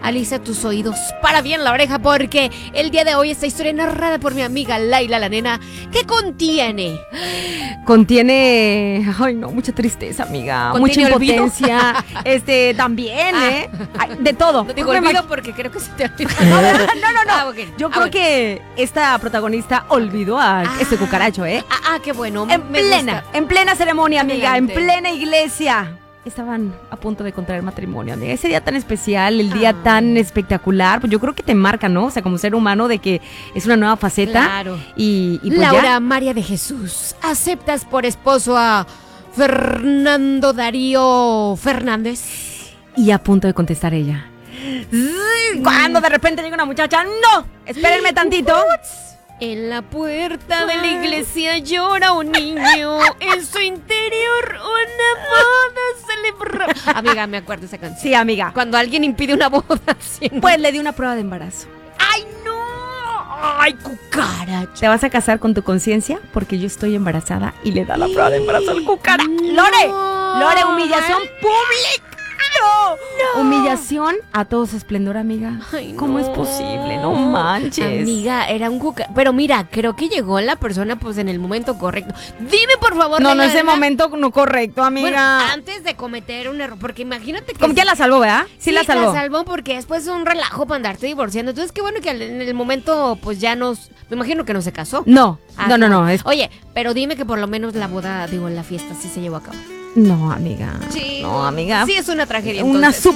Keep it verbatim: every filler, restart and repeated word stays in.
alisa tus oídos para bien la oreja, porque el día de hoy esta historia narrada por mi amiga Laila la nena, ¿qué contiene? Contiene, ay no, mucha tristeza, amiga, mucha impotencia, este, también, ah. ¿eh? Ay, de todo. No digo olvido porque creo que se te olvidó. No, no, no, no. Ah, okay. Yo ah, creo bueno. que esta protagonista olvidó a ah. este cucaracho, ¿eh? Ah, ah qué bueno. En me plena, gusta. en plena ceremonia, amiga, Adelante. en plena iglesia. Estaban a punto de contraer matrimonio, amiga. Ese día tan especial, el día ah. tan espectacular, pues yo creo que te marca, ¿no? O sea, como ser humano, de que es una nueva faceta. Claro. Y, y pues Laura ya. María de Jesús, ¿aceptas por esposo a Fernando Darío Fernández? Y a punto de contestar ella. Cuando de repente llega una muchacha, ¡no! Espérenme tantito. En la puerta de la iglesia llora un niño. En su interior una boda celebró. Amiga, me acuerdo esa canción. Sí, amiga. Cuando alguien impide una boda. ¿Sí? Pues le di una prueba de embarazo. ¡Ay, no! ¡Ay, cucaracha! ¿Te vas a casar con tu conciencia? Porque yo estoy embarazada y le da la prueba de embarazo al cucaracho. ¡Lore! ¡Lore, humillación pública! No. Humillación a todo su esplendor, amiga. Ay, no. ¿Cómo es posible? No manches. Amiga, era un cuca. Pero mira, creo que llegó la persona pues en el momento correcto. Dime por favor. No, no es ese momento no correcto, amiga. Bueno, antes de cometer un error, porque imagínate que... Como que la salvó, ¿verdad? Sí, sí la salvó. la salvó porque después es un relajo para andarte divorciando. Entonces qué bueno que en el momento pues ya nos... Me imagino que no se casó. No, Ah, no, no, no. Es... Oye, pero dime que por lo menos la boda, digo, la fiesta sí se llevó a cabo. No, amiga. Sí. No, amiga. Sí, es una tragedia. Una entonces.